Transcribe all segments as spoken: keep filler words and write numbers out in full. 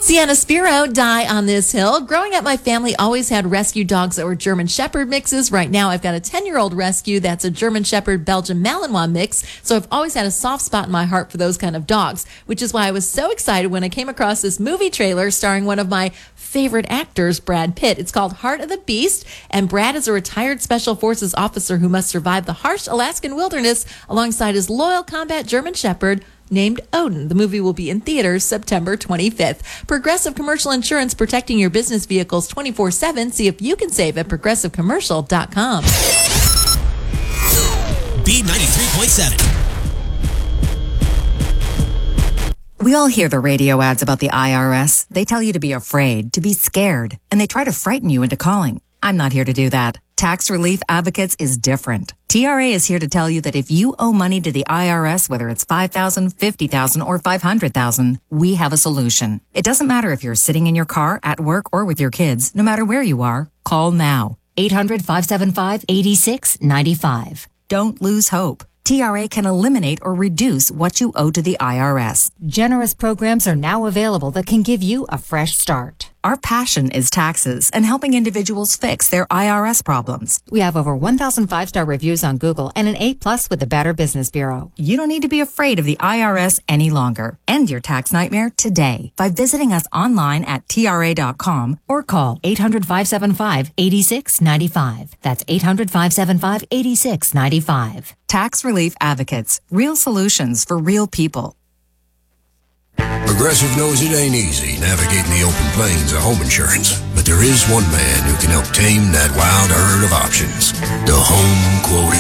Sienna Spiro, Die on This Hill. Growing up, my family always had rescue dogs that were German Shepherd mixes. Right now, I've got a ten-year-old rescue that's a German Shepherd Belgian Malinois mix, so I've always had a soft spot in my heart for those kind of dogs, which is why I was so excited when I came across this movie trailer starring one of my favorite actors, Brad Pitt. It's called Heart of the Beast, and Brad is a retired Special Forces officer who must survive the harsh Alaskan wilderness alongside his loyal combat German Shepherd named Odin. The movie will be in theaters September twenty-fifth. Progressive Commercial Insurance, protecting your business vehicles twenty-four seven. See if you can save at progressive commercial dot com. B ninety-three point seven. We all hear the radio ads about the I R S. They tell you to be afraid, to be scared, and they try to frighten you into calling. I'm not here to do that. Tax Relief Advocates is different. T R A is here to tell you that if you owe money to the I R S, whether it's five thousand dollars, fifty thousand dollars, or five hundred thousand dollars, we have a solution. It doesn't matter if you're sitting in your car, at work, or with your kids. No matter where you are, call now. eight hundred, five seven five, eight six nine five. Don't lose hope. T R A can eliminate or reduce what you owe to the I R S. Generous programs are now available that can give you a fresh start. Our passion is taxes and helping individuals fix their I R S problems. We have over one thousand five-star reviews on Google and an A plus with the Better Business Bureau. You don't need to be afraid of the I R S any longer. End your tax nightmare today by visiting us online at T R A dot com or call eight hundred, five seven five, eight six nine five. That's eight hundred, five seven five, eight six nine five. Tax Relief Advocates. Real solutions for real people. Progressive knows it ain't easy navigating the open plains of home insurance, but there is one man who can help tame that wild herd of options. The Home Quote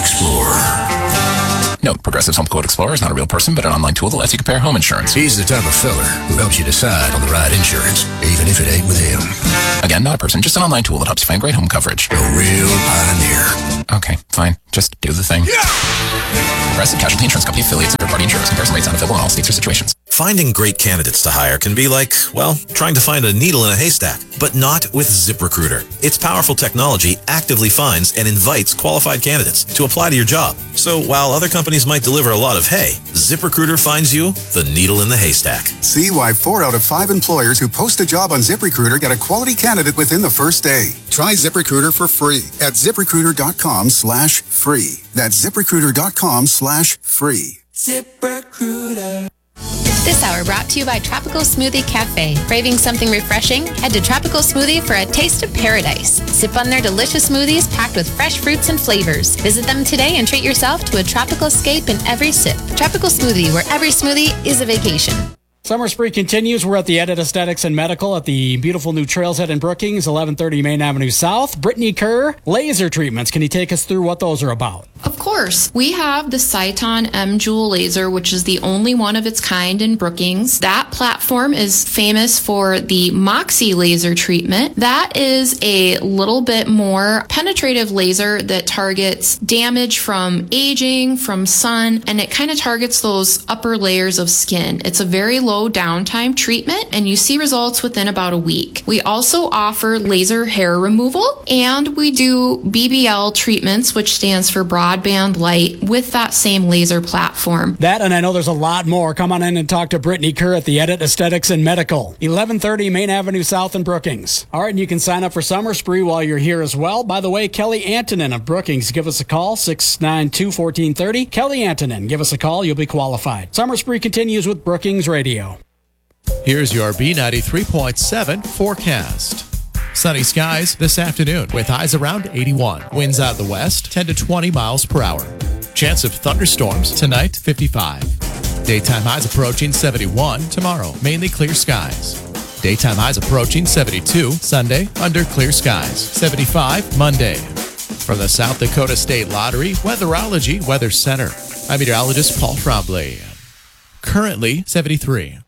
Explorer. Note, Progressive's Home Quote Explorer is not a real person, but an online tool that lets you compare home insurance. He's the type of fella who helps you decide on the right insurance, even if it ain't with him. Again, not a person, just an online tool that helps you find great home coverage. A real pioneer. Okay, fine. Just do the thing. Yeah! Progressive Casualty Insurance Company affiliates and third-party insurers. Comparison rates not available in all states or situations. Finding great candidates to hire can be like, well, trying to find a needle in a haystack, but not with ZipRecruiter. Its powerful technology actively finds and invites qualified candidates to apply to your job. So while other companies might deliver a lot of hay, ZipRecruiter finds you the needle in the haystack. See why four out of five employers who post a job on ZipRecruiter get a quality candidate within the first day. Try ZipRecruiter for free at ZipRecruiter.com slash free. That's ZipRecruiter.com slash free. ZipRecruiter. This hour brought to you by Tropical Smoothie Cafe. Craving something refreshing? Head to Tropical Smoothie for a taste of paradise. Sip on their delicious smoothies packed with fresh fruits and flavors. Visit them today and treat yourself to a tropical escape in every sip. Tropical Smoothie, where every smoothie is a vacation. Summer Spree continues. We're at the Edit Aesthetics and Medical at the beautiful new Trailshead in Brookings, eleven thirty Main Avenue South. Brittany Kerr, laser treatments. Can you take us through what those are about? Of course. We have the Cyton M-Joule laser, which is the only one of its kind in Brookings. That platform is famous for the Moxie laser treatment. That is a little bit more penetrative laser that targets damage from aging, from sun, and it kind of targets those upper layers of skin. It's a very low downtime treatment, and you see results within about a week. We also offer laser hair removal, and we do B B L treatments, which stands for broadband light, with that same laser platform. That, and I know there's a lot more. Come on in and talk to Brittany Kerr at the Edit Aesthetics and Medical, eleven thirty Main Avenue South in Brookings. All right, and you can sign up for Summer Spree while you're here as well. By the way, Kelly Antonin of Brookings, give us a call, six nine two, one four three zero. Kelly Antonin, give us a call. You'll be qualified. Summer Spree continues with Brookings Radio. Here's your B ninety-three point seven forecast. Sunny skies this afternoon with highs around eighty-one. Winds out of the west, ten to twenty miles per hour. Chance of thunderstorms tonight, fifty-five. Daytime highs approaching seventy-one tomorrow, mainly clear skies. Daytime highs approaching seventy-two Sunday, under clear skies. seventy-five Monday. From the South Dakota State Lottery Weatherology Weather Center, I'm meteorologist Paul Trombley. Currently seventy-three.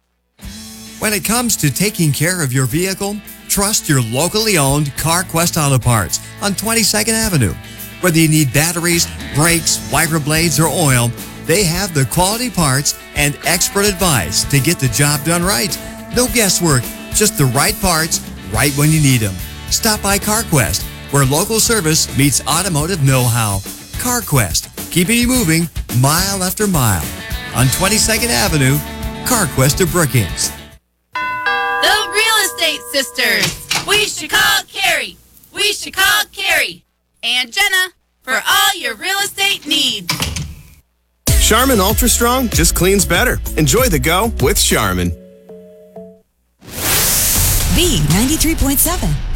When it comes to taking care of your vehicle, trust your locally owned CarQuest Auto Parts on twenty-second Avenue. Whether you need batteries, brakes, wiper blades, or oil, they have the quality parts and expert advice to get the job done right. No guesswork, just the right parts, right when you need them. Stop by CarQuest, where local service meets automotive know-how. CarQuest, keeping you moving mile after mile. On twenty-second Avenue, CarQuest of Brookings. The sisters. We should call Carrie. We should call Carrie and Jenna for all your real estate needs. Charmin Ultra Strong just cleans better. Enjoy the go with Charmin. B ninety-three point seven.